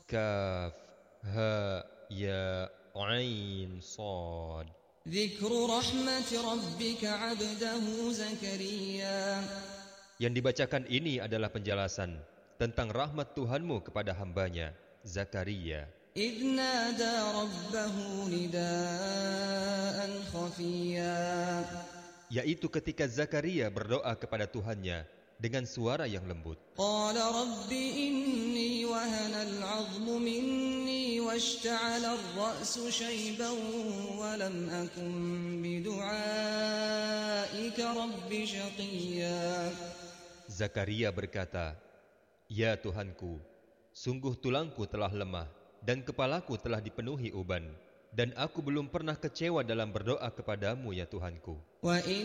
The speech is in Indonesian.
Kaf, ha, ya, ain, sad. ذكر رحمة ربك عبده زكريا Yang dibacakan ini adalah penjelasan tentang rahmat Tuhanmu kepada hambanya, Zakaria. إذ نادى ربه نداء خفيا Yaitu ketika Zakaria berdoa kepada Tuhannya dengan suara yang lembut. قال رب إني وهن العظم مني واشتعل الرأس شيبا ولم أكن بدعائك رب شقيا Zakaria berkata, "Ya Tuhanku, sungguh tulangku telah lemah dan kepalaku telah dipenuhi uban, dan aku belum pernah kecewa dalam berdoa kepadamu ya Tuhanku."